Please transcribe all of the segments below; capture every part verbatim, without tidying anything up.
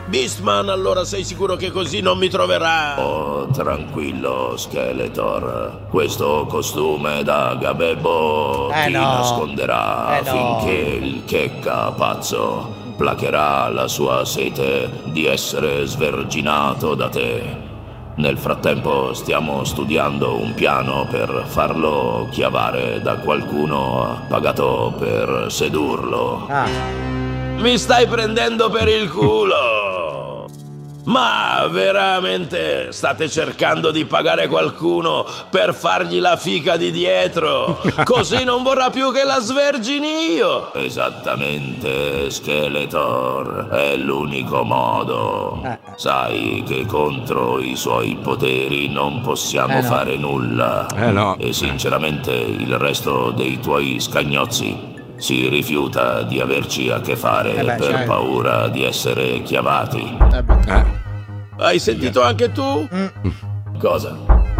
Beastman, allora sei sicuro che così non mi troverà? Oh, tranquillo, Skeletor. Questo costume da Gabebo Eh ti no. nasconderà Eh no. finché il checca pazzo placherà la sua sete di essere sverginato da te. Nel frattempo stiamo studiando un piano per farlo chiavare da qualcuno pagato per sedurlo. Ah. Mi stai prendendo per il culo! Ma veramente state cercando di pagare qualcuno per fargli la fica di dietro? Così non vorrà più che la svergini io! Esattamente, Skeletor. È l'unico modo. Eh. Sai che contro i suoi poteri non possiamo Eh no. fare nulla. Eh no. E sinceramente il resto dei tuoi scagnozzi si rifiuta di averci a che fare Eh beh, per certo. paura di essere chiavati. Eh beh. Eh. Hai sentito anche tu? Cosa?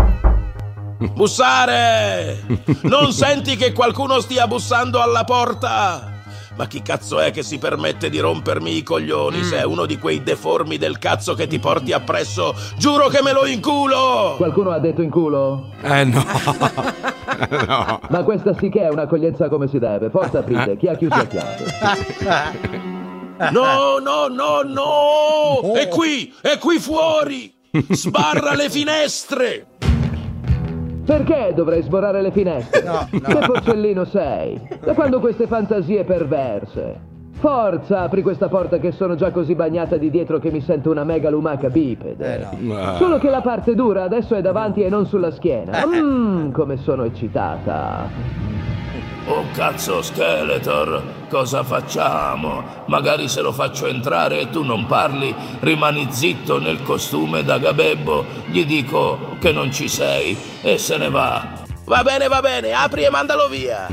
Bussare! Non senti che qualcuno stia bussando alla porta? Ma chi cazzo è che si permette di rompermi i coglioni? Se è uno di quei deformi del cazzo che ti porti appresso, giuro che me lo inculo! Qualcuno ha detto in culo? Eh no. No. Ma questa sì che è un'accoglienza come si deve. Forza, aprite. Chi ha chiuso la chiave? No, no, no, no! È qui! È qui fuori! Sbarra le finestre! Perché dovrei sborrare le finestre? No, no. Che porcellino sei? Da quando queste fantasie perverse? Forza, apri questa porta che sono già così bagnata di dietro che mi sento una mega lumaca bipede. Eh no. Ah. Solo che la parte dura adesso è davanti e non sulla schiena. Mmm, come sono eccitata. Oh cazzo, Skeletor, cosa facciamo? Magari se lo faccio entrare e tu non parli, rimani zitto nel costume da Gabebo, gli dico che non ci sei e se ne va. Va bene, va bene, apri e mandalo via!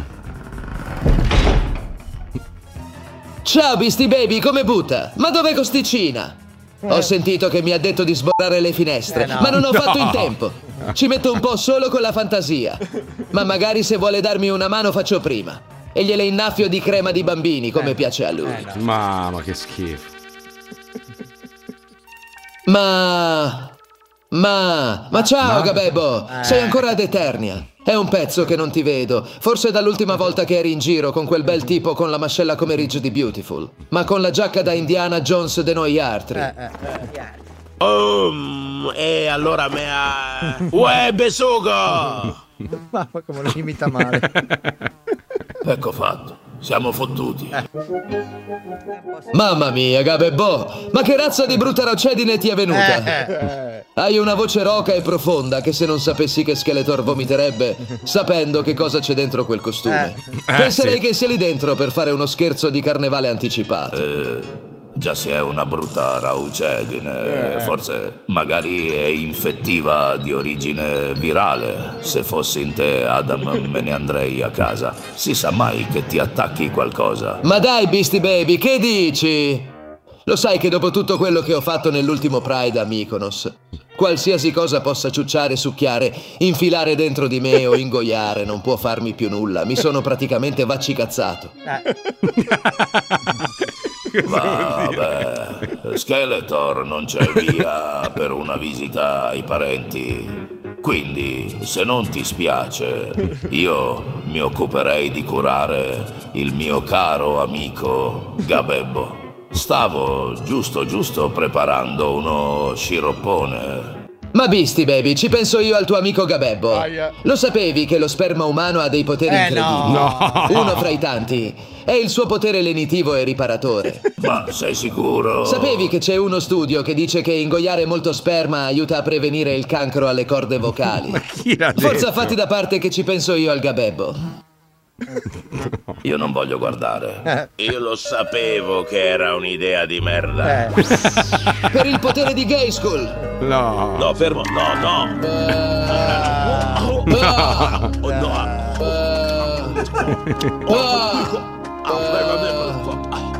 Ciao Beastie Baby, come butta? Ma dov'è Costicina? Ho sentito che mi ha detto di sborrare le finestre, Eh no. ma non ho No. fatto in tempo. Ci metto un po' solo con la fantasia. Ma magari se vuole darmi una mano faccio prima. E gliele innaffio di crema di bambini, come Eh. piace a lui. Eh no. Mamma, che schifo. Ma... Ma... Ma ciao, Ma- Gabebo! Eh. Sei ancora ad Eternia. È un pezzo che non ti vedo. Forse dall'ultima volta che eri in giro con quel bel tipo con la mascella come Ridge di Beautiful. Ma con la giacca da Indiana Jones de noi altri. Eh, eh, eh. Um, e allora me ha... Uè, besugo! Mamma, come lo imita male. Ecco fatto, siamo fottuti. Mamma mia, Gabebo! Ma che razza di brutta rocedine ti è venuta? Eh, Hai una voce roca e profonda che se non sapessi che Skeletor vomiterebbe, sapendo che cosa c'è dentro quel costume. Eh, Penserei sì. che sia lì dentro per fare uno scherzo di carnevale anticipato. Eh, già se è una brutta raucedine, forse magari è infettiva di origine virale. Se fossi in te, Adam, me ne andrei a casa. Si sa mai che ti attacchi qualcosa. Ma dai, Beastie Baby, che dici? Lo sai che dopo tutto quello che ho fatto nell'ultimo Pride a Mykonos, qualsiasi cosa possa ciucciare, succhiare, infilare dentro di me o ingoiare non può farmi più nulla. Mi sono praticamente vaccicazzato. Vabbè, Skeletor non c'è via per una visita ai parenti. Quindi, se non ti spiace, io mi occuperei di curare il mio caro amico Gabebo. Stavo giusto giusto preparando uno sciroppone. Ma Beastie Baby, ci penso io al tuo amico Gabebo. Aia. Lo sapevi che lo sperma umano ha dei poteri Eh, incredibili? no. Uno fra i tanti è il suo potere lenitivo e riparatore. Ma sei sicuro? Sapevi che c'è uno studio che dice che ingoiare molto sperma aiuta a prevenire il cancro alle corde vocali? Chi l'ha detto? Forza, fatti da parte che ci penso io al Gabebo. Io non voglio guardare. Io lo sapevo che era un'idea di merda. Eh. Per il potere di Gay School. No. No, fermo, no, no. Oh, Ah, no. Oh, no. ah, Ah,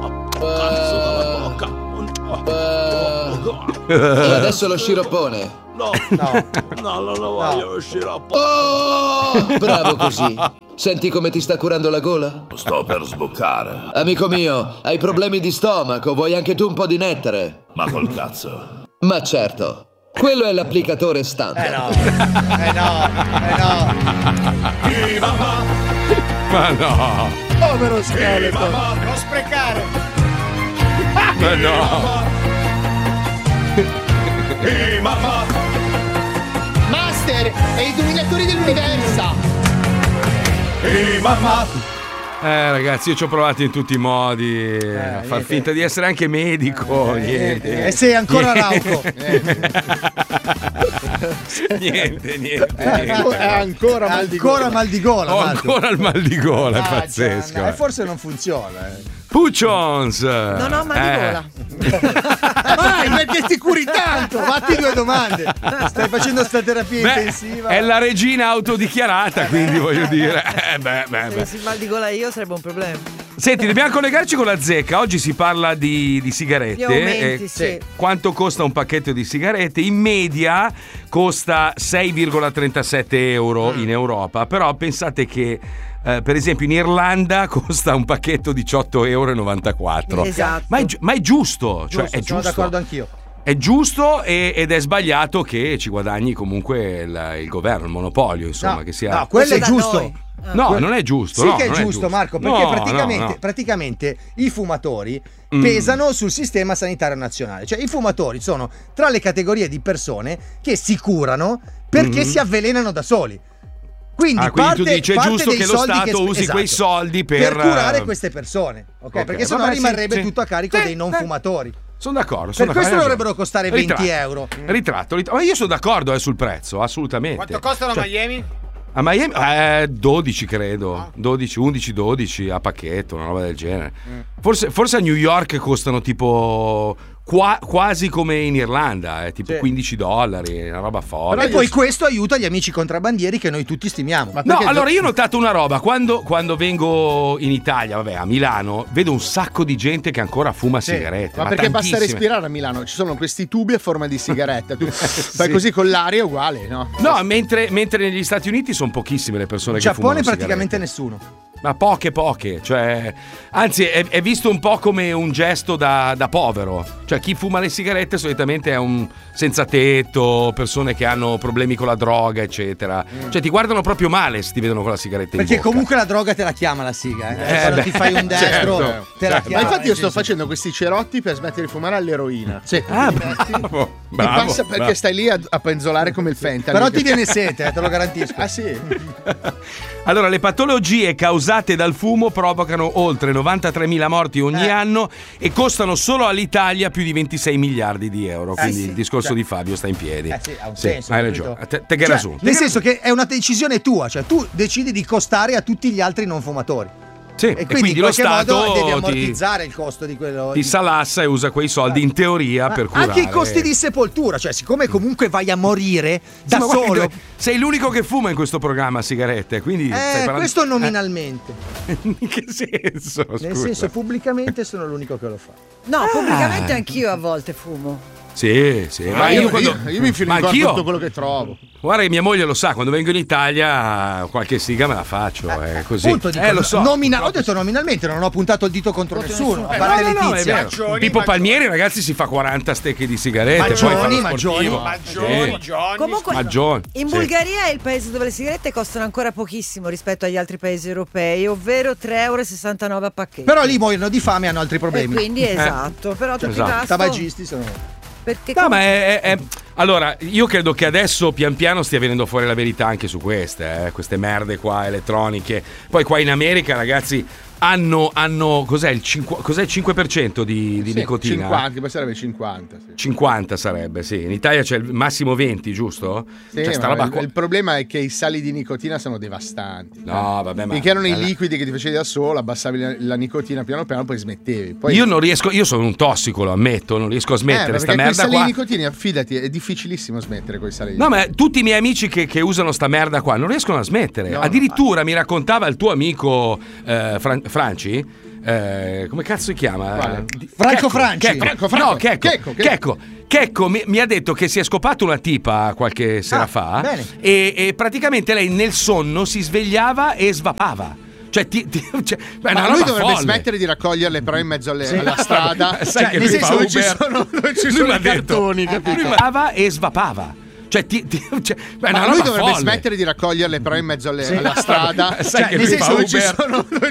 cazzo dalla bocca. e adesso lo sciroppone. No, No. no, non lo voglio lo sciroppo. Oh, bravo così. Senti come ti sta curando la gola? Sto per sboccare. Amico mio, hai problemi di stomaco, vuoi anche tu un po' di nettare? Ma col cazzo. Ma certo, quello è l'applicatore Eh standard. no. Eh no. Eh no. Ma no, Povero scheletro. Non sprecare. ma no. Master e i dominatori dell'universo. Eh ragazzi, io ci ho provato in tutti i modi a far niente. finta di essere anche medico. niente. E sei ancora rauco. niente, niente, È niente. ancora mal di Ancora gola. mal di gola. Ho Marco. ancora il mal di gola, è Ah, pazzesco. Gianna, E forse non funziona. eh. Puccions! Non ho mal di Eh. gola. Vai, perché ti curi tanto? Fatti due domande. Stai facendo sta terapia Beh, intensiva? è la regina autodichiarata, quindi voglio dire. Eh, beh, beh, Se beh. avessi il mal di gola io sarebbe un problema. Senti, dobbiamo collegarci con la zecca. Oggi si parla di, di sigarette. Gli aumenti, Eh, sì. Quanto costa un pacchetto di sigarette? In media costa sei virgola trentasette euro in Europa, però pensate che eh, per esempio in Irlanda costa un pacchetto diciotto virgola novantaquattro euro. Esatto. Ma è, gi- ma è giusto, cioè Giusto, è sono giusto. d'accordo anch'io. È giusto e- ed è sbagliato che ci guadagni comunque il, il governo, il monopolio, insomma, No, che sia. no, quello è Da giusto. noi. Ah. No, non è giusto. Sì no, che è non giusto, Marco, perché No, praticamente, no, no. praticamente i fumatori Mm. pesano sul sistema sanitario nazionale. Cioè i fumatori sono tra le categorie di persone che si curano perché Mhm. si avvelenano da soli. Quindi, Ah, quindi parte, tu dici è parte giusto dei che lo soldi Stato sp- usi quei soldi per, per curare eh, queste persone, ok? ok, Perché sennò vabbè, sì, rimarrebbe sì. tutto a carico Sì, dei non eh. fumatori. Sono d'accordo. Per sono questo d'accordo, hai dovrebbero ragione. costare venti Ritratto, euro. Ritratto, ritratto. Ma io sono d'accordo eh, sul prezzo, assolutamente. Quanto costano Cioè, a Miami? A Miami eh, dodici credo, dodici, undici, dodici a pacchetto, una roba del genere. Forse, forse a New York costano tipo qua- quasi come in Irlanda, eh, tipo Sì. quindi dollari, una roba folle. E poi questo aiuta gli amici contrabbandieri che noi tutti stimiamo. Ma No, perché- allora io ho notato una roba, quando, quando vengo in Italia, vabbè a Milano, vedo un sacco di gente che ancora fuma sigarette. Ma perché basta tantissime. respirare a Milano? Ci sono questi tubi a forma di sigaretta. Tu fai così con l'aria è uguale, no? No, mentre, mentre negli Stati Uniti sono pochissime le persone In che fumano Giappone praticamente sigarette. nessuno. Ma poche, poche. Cioè, anzi, è, è visto un po' come un gesto da, da povero. Cioè, chi fuma le sigarette solitamente è un senza tetto, persone che hanno problemi con la droga, eccetera. Cioè, ti guardano proprio male se ti vedono con la sigaretta in Perché bocca. comunque la droga te la chiama la siga. Eh? Eh, Quando beh, ti fai un destro, certo, te la certo. chiama. Ma infatti io eh, sto sì, facendo questi cerotti per smettere di fumare all'eroina. sì. Ah, Sì. bravo. Ti bravo, passa perché bravo. stai lì a, a penzolare come il fentanyl. Però ti viene sete, eh, te lo garantisco. Ah sì? Allora, le patologie causate dal fumo provocano oltre novantatremila morti ogni Eh. anno e costano solo all'Italia più di ventisei miliardi di euro. Quindi sì, il discorso cioè- di Fabio sta in piedi. Eh sì, ha un senso, hai capito? ragione. Te, te che Cioè, ragione. nel senso che è una decisione tua, cioè tu decidi di costare a tutti gli altri non fumatori. Sì, E quindi, in lo qualche modo Stato devi ti, ammortizzare il costo di quello. ti salassa e usa quei soldi in teoria Ma per curare. anche i costi di sepoltura, cioè siccome comunque vai a morire da Sì, ma guarda, solo. sei l'unico che fuma in questo programma sigarette, quindi stai Eh, parlando- questo nominalmente. Eh, in che senso? Nel Scusa. senso, pubblicamente sono l'unico che lo fa. No, pubblicamente anch'io a volte fumo. Sì, sì, ma Ma io, io, quando io- io mi infilo ma in corpo anch'io- tutto quello che trovo. Guarda che mia moglie lo sa, quando vengo in Italia qualche siga me la faccio, è così. Appunto, dico, eh, lo so. nomina- ho detto nominalmente, non ho puntato il dito contro nessuno. A Eh, parte no, no, no, è Letizia. vero. Maggioni, Pippo maggioni. Palmieri, ragazzi, si fa quaranta stecche di sigarette. Maggioni, poi fa lo maggioni. sportivo. Maggioni, Sì. Johnny. Comunque, Maggioni, in sì. Bulgaria è il paese dove le sigarette costano ancora pochissimo rispetto agli altri paesi europei, ovvero tre euro e sessantanove a pacchetto. Però lì muoiono di fame e hanno altri E problemi. quindi esatto, però tutto Esatto. il resto Tabagisti sono. perché No, com- ma è, è- è- allora, io credo che adesso pian piano stia venendo fuori la verità anche su queste, eh, queste merde qua elettroniche. Poi qua in America, ragazzi, hanno, hanno cos'è il, cinque, cos'è il cinque per cento di, di Sì, nicotina? cinquanta, poi sarebbe cinquanta. Sì. cinquanta sarebbe, sì. In Italia c'è il massimo venti, giusto? Sì, Cioè, sta ma roba il, qua- il problema è che i sali di nicotina sono devastanti. No, vabbè, ma Finché erano i ma- liquidi che ti facevi da solo, abbassavi la, la nicotina piano piano, poi smettevi. Poi, Io non riesco, io sono un tossico, lo ammetto, non riesco a eh, smettere perché sta quei merda sali qua. di nicotina, fidati, è difficilissimo smettere con i sali di No, ma tutti i miei amici che, che usano sta merda qua non riescono a smettere. No, no, Addirittura mi raccontava il tuo amico eh, Fran- Franci. eh, come cazzo si chiama? Quale? Franco Checco, Franci. Checco. Franco, Franco. No, Checco. Checco, Checco. Checco. Checco mi, mi ha detto che si è scopato una tipa qualche sera Ah, fa bene. e, e praticamente lei nel sonno si svegliava e svapava. Cioè, ti, ti, cioè, beh, è una Ma lui roba dovrebbe folle. smettere di raccoglierle però in mezzo alle- Sì. alla strada. Sai Cioè, che nel lui senso fa dove ci Uber. sono, dove ci Lui sono mi ha i detto, cartoni, capito? lui svapava e svapava. Cioè, ti, ti, cioè, beh, è una Ma lui roba dovrebbe folle. smettere di raccoglierle però in mezzo alle- Sì. alla strada. Sai Cioè, che nel lui fa senso dove ci Uber. sono, dove